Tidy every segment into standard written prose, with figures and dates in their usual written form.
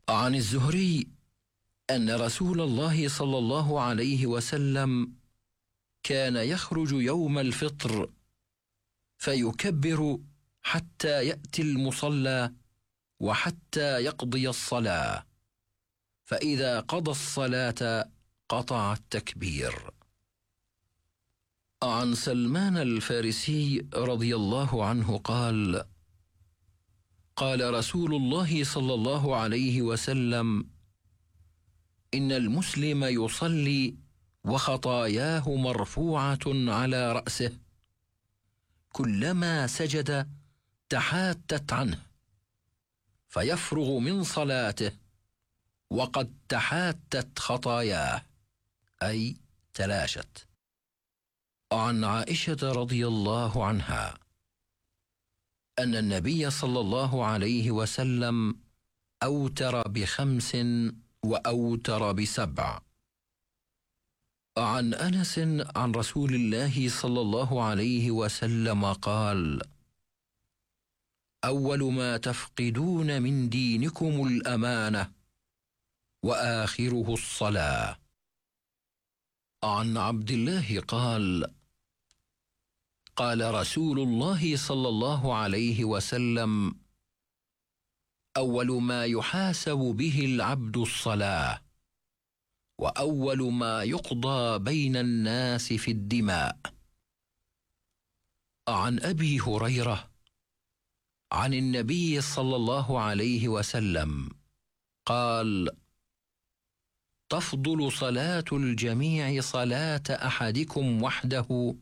عن الزهري أن رسول الله صلى الله عليه وسلم كان يخرج يوم الفطر فيكبر حتى يأتي المصلى وحتى يقضي الصلاة، فإذا قضى الصلاة قطع التكبير. عن سلمان الفارسي رضي الله عنه قال: قال رسول الله صلى الله عليه وسلم: إن المسلم يصلي وخطاياه مرفوعة على رأسه، كلما سجد تحاتت عنه، فيفرغ من صلاته وقد تحاتت خطاياه، أي تلاشت. عن عائشة رضي الله عنها أن النبي صلى الله عليه وسلم أوتر ب5 وأوتر ب7. عن أنس عن رسول الله صلى الله عليه وسلم قال: أول ما تفقدون من دينكم الأمانة، وآخره الصلاة. عن عبد الله قال: قال رسول الله صلى الله عليه وسلم: أول ما يحاسب به العبد الصلاة، وأول ما يقضى بين الناس في الدماء. عن أبي هريرة عن النبي صلى الله عليه وسلم قال: تفضل صلاة الجميع صلاة أحدكم وحده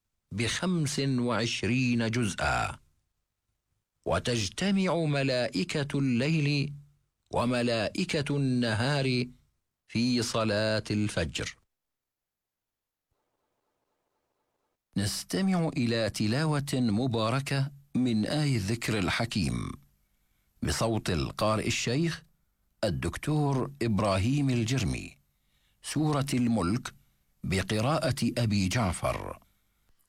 ب25 جزءا، وتجتمع ملائكة الليل وملائكة النهار في صلاة الفجر. نستمع إلى تلاوة مباركة من آية الذكر الحكيم بصوت القارئ الشيخ الدكتور إبراهيم الجرمي، سورة الملك بقراءة أبي جعفر.